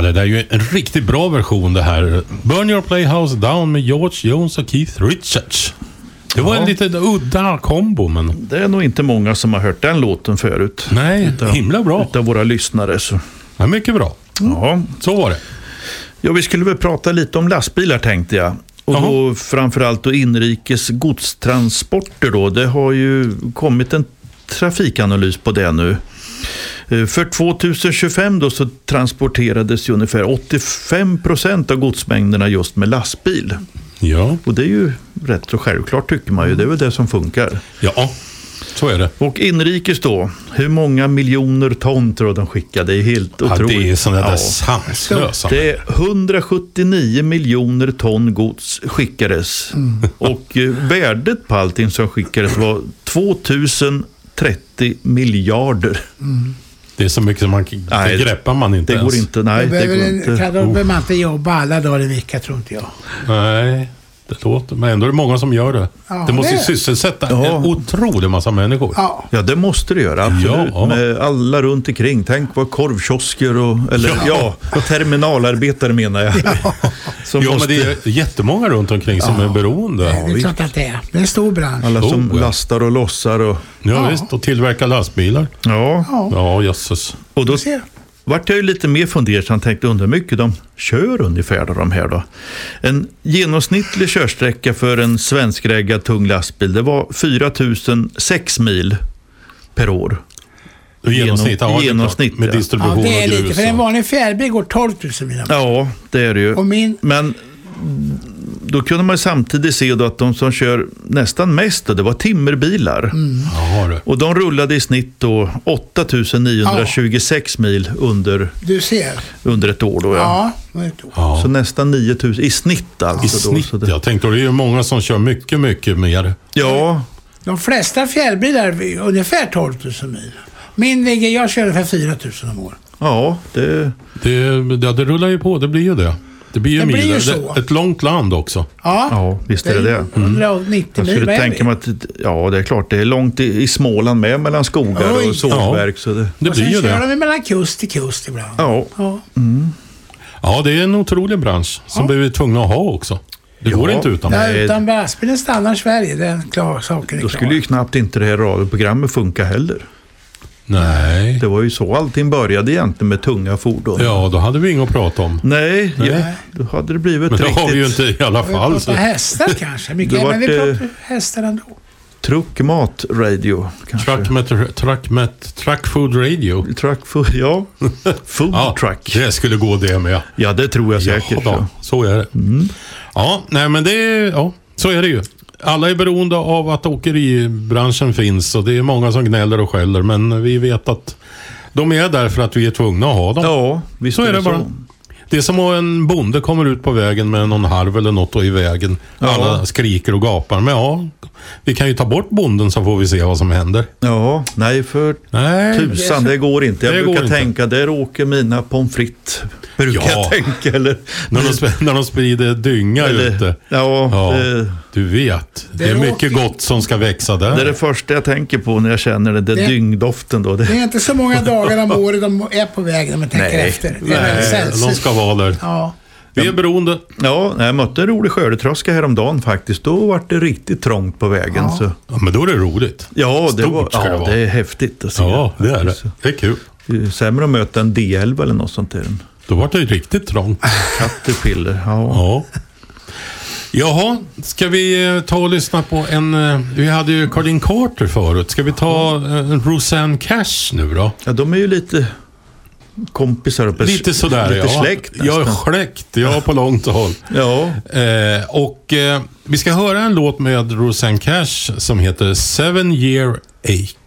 det är ju en riktigt bra version det här. Burn Your Playhouse Down med George Jones och Keith Richards. Det var en lite udda kombo, men... Det är nog inte många som har hört den låten förut. Nej, himla bra. Utav våra lyssnare. Så. Ja, mycket bra. Ja. Så var det. Ja, vi skulle väl prata lite om lastbilar, tänkte jag. Och då framförallt då inrikes godstransporter då. Det har ju kommit en trafikanalys på det nu. För 2025 då så transporterades ju ungefär 85% av godsmängderna just med lastbil. Ja. Och det är ju rätt så självklart, tycker man ju. Det är väl det som funkar. Ja, så är det. Och inrikes då, hur många miljoner ton tror de skickar? Det är helt otroligt. Det är sådana där sanslösa. Det är 179 miljoner ton gods skickades. Och värdet på allting som skickades var 2030 miljarder. Det är så mycket som det greppar man inte det ens. går inte. Nej, det går inte. Kan behöver man inte jobba alla dagar i veckan, tror inte jag. Nej, det låter. Men ändå är det många som gör det. Ja, det måste ju sysselsätta en otrolig massa människor. Ja, det måste det göra, absolut. Ja. Med alla runt omkring. Tänk vad korvkiosker och terminalarbetare menar jag. Men det är jättemånga runt omkring som är beroende. Det är klart att det är. Det är en stor bransch. Alla som lastar och lossar och... visst, och tillverkar lastbilar. Ja, jösses. Och då vart jag ju lite mer fundersam, tänkte undra mycket de kör ungefär då, de här då. En genomsnittlig körsträcka för en svenskreggad tung lastbil, det var 4006 mil per år. Genomsnitt med distribution och grus. Det är lite, för en vanlig fjärrbil går 12 000 mil. Ja, det är det ju. Och men då kunde man samtidigt se då att de som kör nästan mest då, det var timmerbilar. Och de rullade i snitt då 8926 mil under ett år då. Så nästan 9000 i snitt alltså. I snitt, då, jag tänkte det är ju många som kör mycket, mycket mer. Ja. De flesta fjällbilar är ungefär 12 000 mil. Jag kör ungefär 4 000 om år. Ja, det rullar ju på, det blir ju det. Det blir ju mil. Ett långt land också. Ja, visst är det. 190 mil. Jag tänker mig att det är klart, det är långt i Småland med mellan skogar och sågverk. Så det blir ju det. Sen kör de mellan kust till kust ibland. Ja, det är en otrolig bransch som vi är tvungna att ha också. Det går inte utan. Utan lastbilen stannar Sverige, det är en klar sak. Då skulle ju knappt inte det här radioprogrammet funka heller. Nej. Det var ju så allting började egentligen med tunga fordon. Ja, då hade vi inget att prata om. Nej. Då hade det blivit men riktigt... det har vi ju inte i alla fall. Vi pratar hästar kanske. Men vi pratar hästar ändå. Truckmat radio kanske. Truck food radio. Truck food, ja. Food truck. Det skulle gå det med. Ja, det tror jag säkert. Ja, så är det. Ja, nej men så är det ju. Alla är beroende av att åkeribranschen finns och det är många som gnäller och skäller, men vi vet att de är där för att vi är tvungna att ha dem. Ja, visst så är det bara. Så. Det är som om en bonde kommer ut på vägen med någon harv eller något i vägen. Alla skriker och gapar. Men vi kan ju ta bort bonden så får vi se vad som händer. Ja, tusan, det går inte. Jag brukar tänka, där åker mina pommes frites. Brukar jag tänka. Eller, när de sprider dynga ute. Du vet. Det är mycket gott som ska växa där. Det är det första jag tänker på när jag känner det dyngdoften då. Det är inte så många dagar om året de är på vägen när man tänker efter. Det är väldigt sällsynt. De ska vara där. Ja. Vi är beroende. Ja, jag mötte en rolig skördetröska häromdagen faktiskt. Då var det riktigt trångt på vägen. Ja. Så. Ja, men då är det roligt. Ja, det är häftigt att se. Ja, det är det. Det är kul. Sämre att möta en D11 eller något sånt där. Då var det riktigt trångt. Caterpillar, ja. Jaha, ska vi ta och lyssna på vi hade ju Cardin Carter förut. Ska vi ta Rosanne Cash nu då? Ja, de är ju lite kompisar och lite sådär, lite släkt nästan. Jag är släkt, på långt håll. Ja. Och vi ska höra en låt med Rosanne Cash som heter 7 Year Ache.